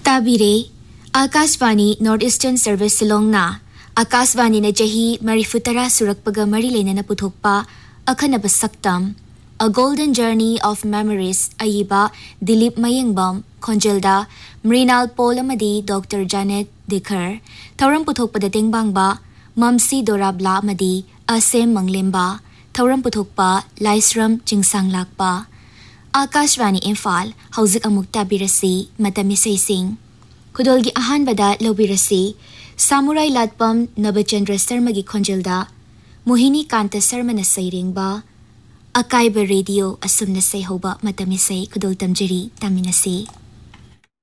ताबिरे Akashvani north eastern service सिलोंगना Akashvani ने जही मरीफुतरा सुरकपगा मरी लेना पुथोकपा अखनब सक्तम A Golden Journey of Memories अयिबा Dilip मयंगबम खोंजेलदा Mrinal pole अमदी doctor जानेट दिखर थौरम पुथोकपदा तेंगबांगबा ममसी दोराबला अमदी असेम मंगलेम्बा थौरम पुथोकपा Laishram चिंगसांगलाकपा Akashvani Imphal हौजिक अमुक ताबिरसी मतमिसै सिंह खुदोलगी अहानबदा लौबिरसी सामुराई लाटपम नबचंद्र शर्मा की खोंजेलदा मोहिनी कांत शर्मा न सैरेंगबा अकाइब रेडियो असुमन से होबा मतमिसै खुदोल तमजरी तामिनसी